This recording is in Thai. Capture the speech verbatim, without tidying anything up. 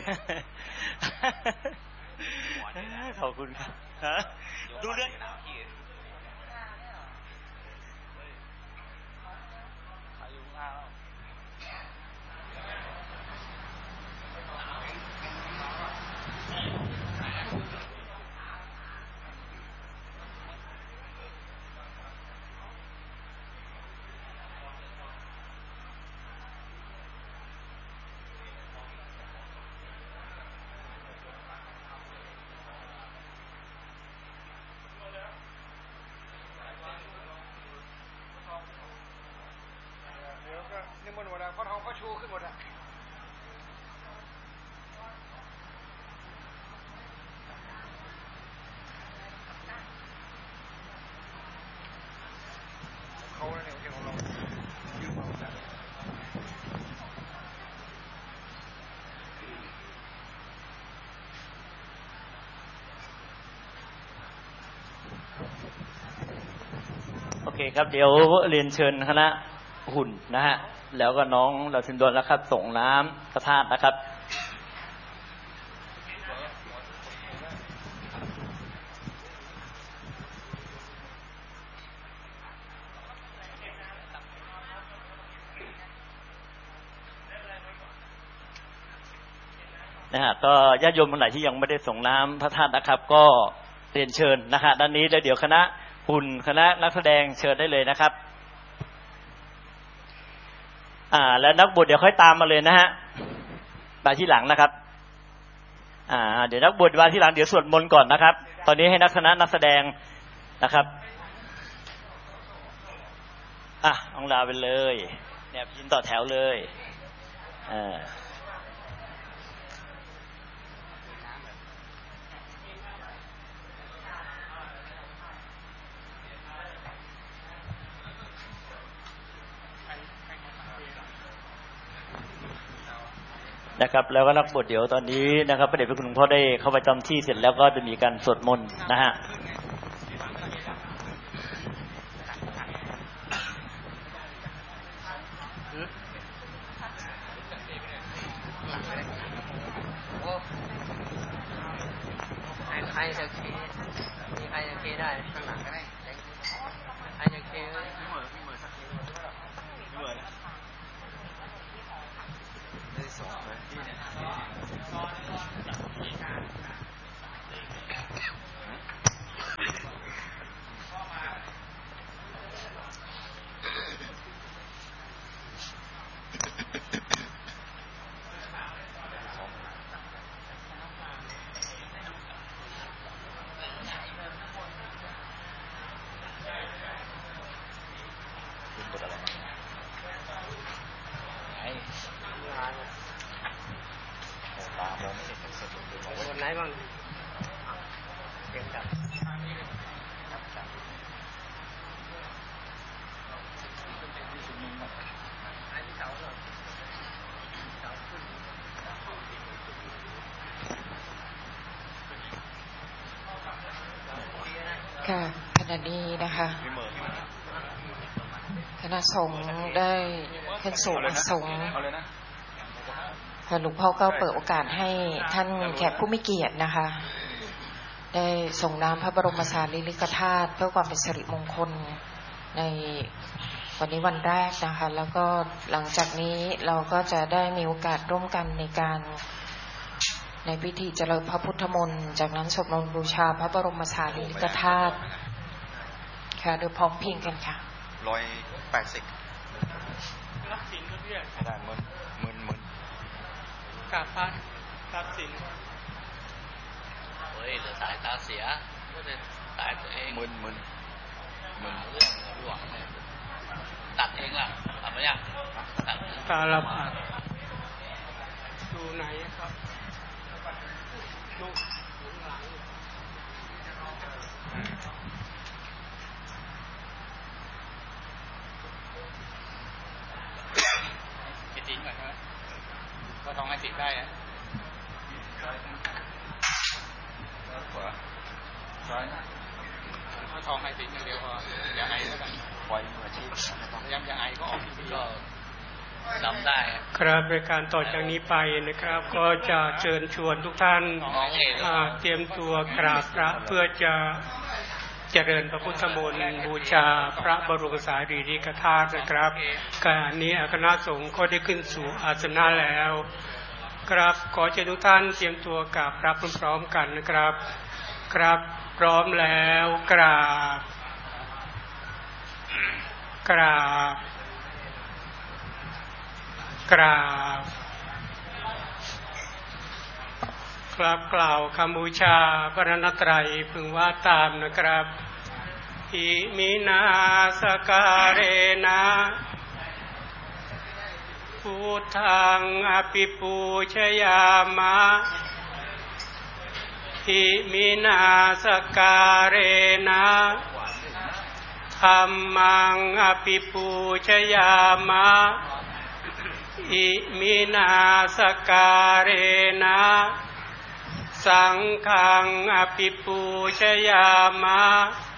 ขอบคุณครับดูเรื่องนี่มันหมดแล้วพ่อทองพ่อชูขึ้นหมดอ่ะเขาเนี่ยเกี่ยวกับเรายืมมาจากโอเคครับเดี๋ยวเรียนเชิญคณะหุ่นนะฮะแล้วก็น้องเราสินดวนแล้วครับส่งน้ำพระธาตุนะครับนะฮะก็ญาติโยมคนไหนที่ยังไม่ได้ส่งน้ำพระธาตุนะครับก็เรียนเชิญนะฮะด้านนี้แล้วเดี๋ยวคณะหุ่นคณะนักแสดงเชิญได้เลยนะครับอ่าแล้วนักบวชเดี๋ยวค่อยตามมาเลยนะฮะมาที่หลังนะครับอ่าเดี๋ยวนักบวชมาที่หลังเดี๋ยวสวดมนต์ก่อนนะครับตอนนี้ให้นักคณะนักแสดงนะครับอ่ะองลาไปเลยเนี่ยพิมพ์ต่อแถวเลยอ่านะครับแล้วก็นักบวชเดี๋ยวตอนนี้นะครับพระเดชพระคุณหลวงพ่อได้เข้าประจำที่เสร็จแล้วก็จะมีการสวดมนต์นะฮะใครจะเคมีใครจะเคได้ข้างหลังก็ได้ใครจะเคพี่เหมยพี่เหมยสักทีพี่เหมยนะได้สองเลยที่เนี่ยคนไหนบ้างเก็บจับค่ะขณะนี้นะคะคณะสงฆ์ได้ขึ้นสู่อาสงฆ์หลวงพ่อก็เปิดโอกาสให้ท่านแขกผู้มีเกียรตินะคะได้ส่งน้ำพระบรมสารีริกธาตุเพื่อความเป็นสิริมงคลในวันนี้วันแรกนะคะแล้วก็หลังจากนี้เราก็จะได้มีโอกาสร่วมกันในการในพิธีเจริญพระพุทธมนต์จากนั้นสวดมนต์บูชาพระบรมสารีริกธาตุค่ะโดยพร้อมเพรียงกันค่ะร้อยแปดสิบรับสินเพื่อนไม่ได้มึนมึนมึนกราบพระรับสินเฮ้ยเหลือสายตาเสียก็เลยตายตัวเองมึนมึนมึนเรื่องหลวงเนี่ยตัดเองล่ะทำไหมยังตัดกาลพาดูไหนครับดูหลังให้ทิ้งก่อนใช่ไหมก็ต้องให้ทิ้งได้นะขวาซ้ายถ้าทองให้ทิ้งอย่างเดียวพออย่าไอแล้วกันปล่อยมืออาชีพพยายามอย่าไอก็ออกทีก็จำได้ครับรายการต่อจากนี้ไปนะครับ ก็จะเชิญชวนทุกท่านเตรียมตัวกราบพระเพื่อจะเจริญพระพุทธมนต์บูชาพระบรมสารีริกธาตุนะครับการนี้คณะสงฆ์ก็ได้ขึ้นสู่อาสนะแล้วครับขอเชิญทุกท่านเตรียมตัวกราบพระพร้อมๆกันนะครับครับพร้อมแล้วกราบกราบกราบครับกล่าวคำบูชาพระรัตนตรัยพึงว่าตามนะครับอิมินาสการเรนะพุทธังอภิปูชยามะอิมินาสการเรนะธัมมังอภิปูชยามะอิมินาสการเรนะสังฆังอภิปูชยามะ